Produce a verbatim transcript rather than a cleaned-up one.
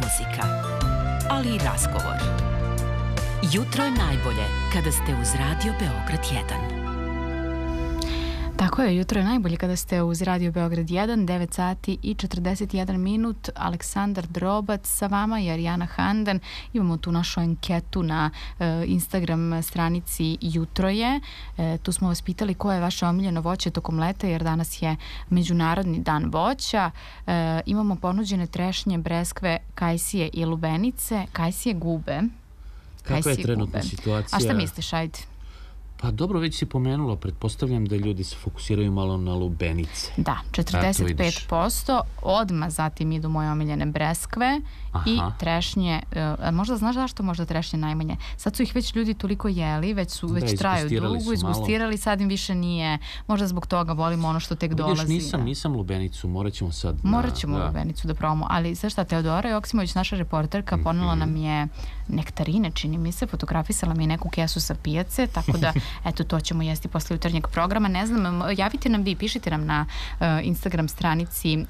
muzika, ali i razgovor. Jutro je najbolje kada ste uz Radio Beograd jedan. Tako je, jutro je najbolje kada ste uz Radio Beograd jedan, devet sati i četrdeset jedan minut. Aleksandar Drobac sa vama i Arijana Handan. Imamo tu našu anketu na uh, Instagram stranici Jutro je. E, tu smo vas pitali koje je vaše omiljeno voće tokom leta, jer danas je Međunarodni dan voća. E, imamo ponuđene trešnje, breskve, kajsije i lubenice. Kajsije gube. Kakva je trenutna situacija? A šta misliš, ajde? Pa dobro, već si pomenula, pretpostavljam da ljudi se fokusiraju malo na lubenice. Da, četrdeset pet posto, odmah zatim idu moje omiljene breskve. Aha. I trešnje, uh, možda znaš zašto možda trešnje najmanje? Sad su ih već ljudi toliko jeli, već su, već da, traju dugo, izgustirali, sad im više nije, možda zbog toga volimo ono što tek Vidiš, dolazi. nisam, da. nisam lubenicu, morat ćemo sad... Na, morat ćemo da. lubenicu da probamo, ali sve šta, Teodora Joksimović, naša reporterka, ponela nam je nektarine, čini mi se, fotografisala mi je neku kesu sa pijace, tako da, eto, to ćemo jesti posle jutarnjeg programa. Ne znam, javite nam vi, pišite nam na uh, Instagram stranici